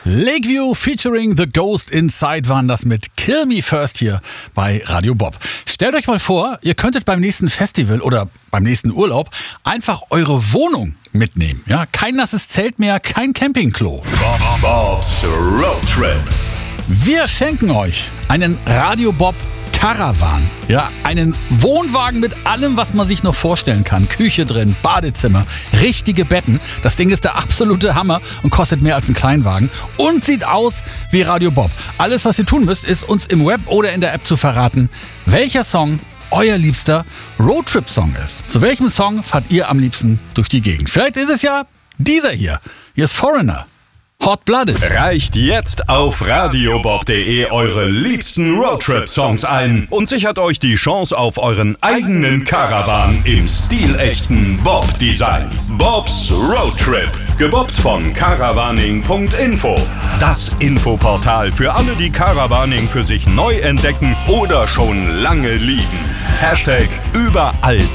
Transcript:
Lakeview featuring The Ghost Inside waren das mit Kill Me First hier bei Radio Bob. Stellt euch mal vor, ihr könntet beim nächsten Festival oder beim nächsten Urlaub einfach eure Wohnung mitnehmen. Ja, kein nasses Zelt mehr, kein Campingklo. Bob's Road Trip. Wir schenken euch einen Radio Bob Caravan. Ja, einen Wohnwagen mit allem, was man sich noch vorstellen kann. Küche drin, Badezimmer, richtige Betten. Das Ding ist der absolute Hammer und kostet mehr als ein Kleinwagen und sieht aus wie Radio Bob. Alles, was ihr tun müsst, ist uns im Web oder in der App zu verraten, welcher Song euer liebster Roadtrip-Song ist. Zu welchem Song fahrt ihr am liebsten durch die Gegend? Vielleicht ist es ja dieser hier. Hier ist Foreigner. Hot Blooded. Reicht jetzt auf radiobob.de eure liebsten Roadtrip-Songs ein und sichert euch die Chance auf euren eigenen Caravan im stilechten Bob-Design. Bob's Road Trip. Gebobbt von caravaning.info. Das Infoportal für alle, die Caravaning für sich neu entdecken oder schon lange lieben. #überall